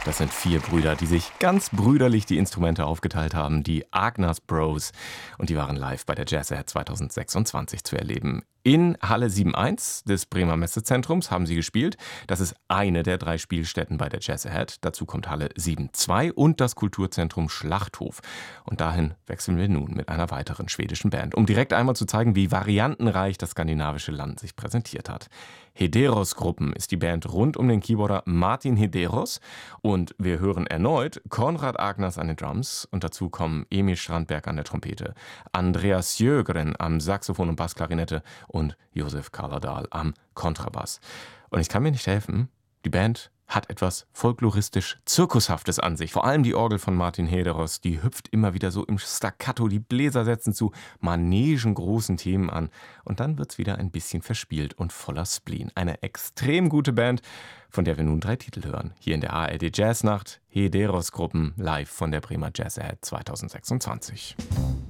Das sind 4 Brüder, die sich ganz brüderlich die Instrumente aufgeteilt haben, die Agnas Bros. Und die waren live bei der Jazz Ahead 2026 zu erleben. In Halle 7.1 des Bremer Messezentrums haben sie gespielt. Das ist eine der 3 Spielstätten bei der Jazz Ahead. Dazu kommt Halle 7.2 und das Kulturzentrum Schlachthof. Und dahin wechseln wir nun mit einer weiteren schwedischen Band, um direkt einmal zu zeigen, wie variantenreich das skandinavische Land sich präsentiert hat. Hederos-Gruppen ist die Band rund um den Keyboarder Martin Hederos. Und wir hören erneut Konrad Agnas an den Drums. Und dazu kommen Emil Strandberg an der Trompete, Andreas Sjögren am Saxophon und Bassklarinette und Josef Karladal am Kontrabass. Und ich kann mir nicht helfen, die Band hat etwas folkloristisch-zirkushaftes an sich. Vor allem die Orgel von Martin Hederos, die hüpft immer wieder so im Staccato. Die Bläser setzen zu manegengroßen Themen an. Und dann wird's wieder ein bisschen verspielt und voller Spleen. Eine extrem gute Band, von der wir nun 3 Titel hören. Hier in der ARD Jazznacht, Hederos-Gruppen live von der Bremer Jazz Ahead 2026.